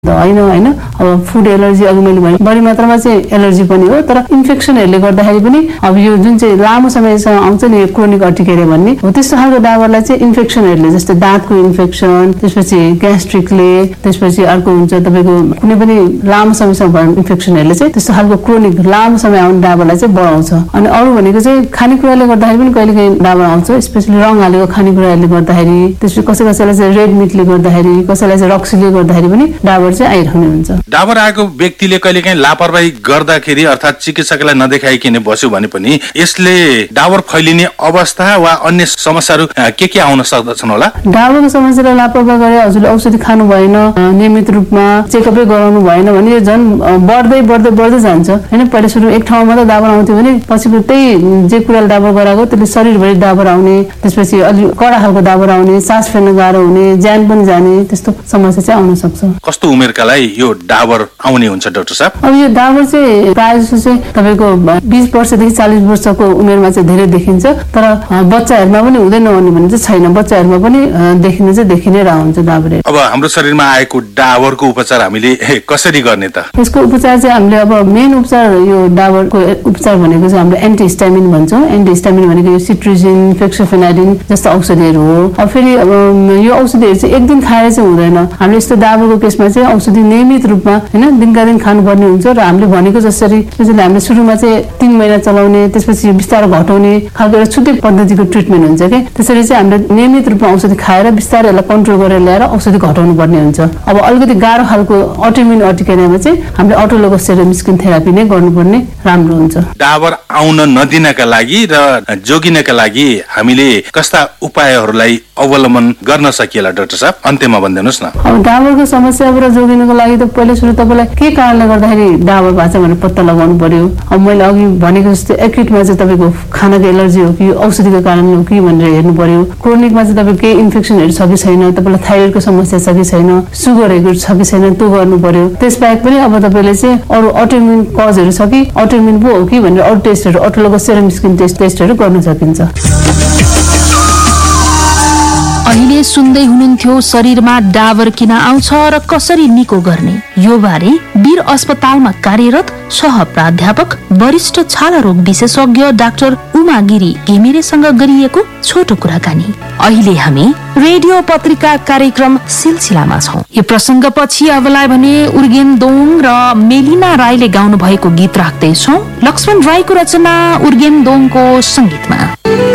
होइन अब food allergy अघि मैले भने बढी मात्रामा चाहिँ एलर्जी पनि हो, तर इन्फेक्सनहरूले गर्दाखेरि पनि अब यो जुन चाहिँ लामो समयसम्म आउँछ नि क्रोनिक अर्टिकेरिया भन्ने हो, त्यस्तो खालको डायरलाई चाहिँ इन्फेक्सनहरूले जस्तै दाँतको इन्फेक्सन, त्यसपछि ग्यास्ट्रिकले, त्यसपछि अर्को हुन्छ तपाईँको कुनै पनि लामो समयसम्म भएको इन्फेक्सनहरूले चाहिँ त्यस्तो खालको क्रोनिक लामो समय आउने डायरलाई चाहिँ बढाउँछ। अनि अरू भनेको चाहिँ खानेकुराले गर्दाखेरि पनि कहिलेकाहीँ डाबर आउँछ, स्पेसली रङ हालेको खानेकुराहरूले गर्दाखेरि, त्यसपछि कसैलाई चाहिँ रेड मिटले गर्दाखेरि, कसैलाई चाहिँ रक्सीले गर्दाखेरि पनि डाबर चाहिँ आइरहने हुन्छ। डाबर आएको व्यक्तिले कहिलेकाहीँ लापरवाही गर्दाखेरि अर्थात् चिकित्सकलाई नदेखाइकन बस्यो भने पनि यसले डाबर फैलिने अवस्था वा अन्य समस्याहरू के आउन सक्दछन् होला? डाबरको समस्यालाई लापरवाही गरे, हजुरले औषधि खानु भएन, नियमित रूपमा चेकअपै गराउनु भएन भने यो झन् बढ्दै जान्छ होइन। पहिला सुरु एक ठाउँमा त डाबर आउँथ्यो भने पछि त्यही जे कुराले डाबर गराएको त्यसले शरीरभरि डाबर आउने, त्यसपछि अलिक कडा खालको डाबर आउने, सास फेर्न गाह्रो हुने, ज्यान पनि जाने, त्यस्तो समस्या चाहिँ आउन सक्छ। कस्तो उमेरकालाई यो डाबर आउने हुन्छ डाक्टर साहब? अब यो डाबर चाहिँ प्रायः जस्तो चाहिँ तपाईँको 20 वर्षदेखि 40 वर्षको उमेरमा चाहिँ धेरै देखिन्छ, तर बच्चाहरूमा पनि हुँदैन भने चाहिँ छैन, बच्चाहरूमा पनि देखिनै रहेको हुन्छ डाबर। अब हाम्रो शरीरमा आएको डाबरको उपचार हामीले कसरी गर्ने त? यसको उपचार चाहिँ हामीले अब मेन उपचार यो डाबरको उपचार भनेको चाहिँ हामीले एन्टिहिस्टामिन भन्छौँ। एन्टिहिस्टामिन भनेको यो सिट्रिजिन, फेक्सोफेनाडिन जस्ता औषधिहरू हो। अब फेरि यो औषधिहरू चाहिँ एक दिन खाएर चाहिँ हुँदैन। हामीले यस्तो डाबरको केसमा चाहिँ औषधि नियमित रूपमा होइन दिनका दिन खानुपर्ने हुन्छ र हामीले भनेको जसरी त्यसैले हामीले सुरुमा चाहिँ 3 महिना चलाउने, त्यसपछि बिस्तारै घटाउने खालको एउटा छुट्टै पद्धतिको ट्रिटमेन्ट हुन्छ कि त्यसरी चाहिँ हामीले नियमित रूपमा औषधि खाएर बिस्तारै यसलाई कन्ट्रोल गरेर ल्याएर औषधि घटाउनु पर्ने हुन्छ। अब अलिकति गाह्रो खालको अटोइम्युन अर्टिकेरियामा चाहिँ हामीले अटोलोगस सेरम स्किन थेरापी नै गर्नुपर्ने राम्रो हुन्छ। डाबर आउन नदिनका लागि र जोगिनका लागि हामीले कस्ता उपायहरूलाई अवलम्बन गर्न सकिएला डाक्टर साहब? अन्त्यमा भनिदिनुहोस् न। अब डाबरको समस्याबाट जोगिनको लागि त पहिला सुरु तपाईँलाई के कारणले गर्दाखेरि डाबर भएको छ भनेर पत्ता लगाउनु पर्यो। अब मैले अघि भनेको जस्तै एक्युटमा चाहिँ तपाईँको खानाको एलर्जी हो कि औषधिको कारण हो कि भनेर हेर्नु पर्यो। क्रोनिकमा चाहिँ तपाईँको केही इन्फेक्सनहरू छ कि छैन, तपाईँलाई थाइरोइडको समस्या छ कि छैन, सुगरहरू छ कि छैन, त्यो गर्नु पर्यो। त्यसबाहेक पनि अब तपाईँले चाहिँ अरू अटोइम्युन कजहरू छ कि अटोइम्युन पो हो कि भनेर अरू टेस्टहरू, अटोलोगस सेरम स्किन टेस्टहरू गर्न सकिन्छ। अहिले सुन्दै हुनुहुन्थ्यो शरीरमा डाबर किन आउँछ र कसरी निको गर्ने, यो बारे वीर अस्पतालमा कार्यरत सह प्राध्यापक वरिष्ठ छाला रोग विशेषज्ञ डाक्टर उमा गिरी घिमिरेसँग गरिएको छोटो कुराकानी। अहिले हामी रेडियो पत्रिका कार्यक्रम सिलसिलामा छौं। यो प्रसंगपछि अबलाई भने उर्गेन दोङ र मेलिना राईले गाउनु भएको गीत राख्दैछौं। लक्ष्मण राईको रचना, उर्गेन दोङको संगीतमा।